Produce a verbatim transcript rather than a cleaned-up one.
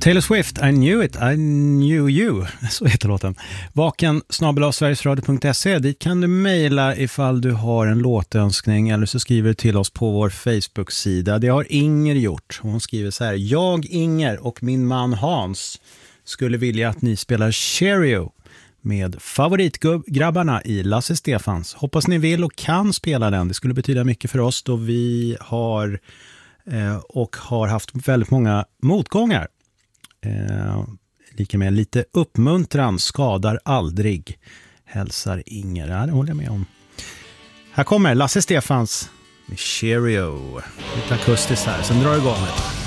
Taylor Swift, I knew it, I knew you. Så heter låten. Vaken snabel-a sverigesradio punkt se. Dit kan du mejla ifall du har en låtönskning, eller så skriver du till oss på vår Facebook-sida. Det har Inger gjort. Hon skriver så här: jag, Inger och min man Hans skulle vilja att ni spelar Cheerio med favoritgrabbarna i Lasse Stefans. Hoppas ni vill och kan spela den. Det skulle betyda mycket för oss då vi har eh, och har haft väldigt många motgångar. Eh, lika med lite uppmuntran skadar aldrig. Hälsar Inger. Ja, det håller jag med om. Här kommer Lasse Stefans med Cheerio. Lite akustiskt här. Sen drar det igång.